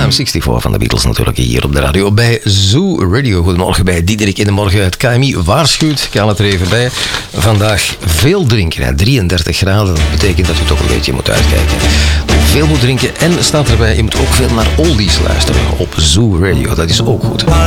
I'm 64 van de Beatles natuurlijk hier op de radio bij Zoo Radio. Goedemorgen bij Diederik in de morgen. Het KMI waarschuwt, ik haal het er even bij. Vandaag veel drinken, 33 graden. Dat betekent dat je toch een beetje moet uitkijken. Veel moet drinken en staat erbij, je moet ook veel naar oldies luisteren op Zoo Radio. Dat is ook goed.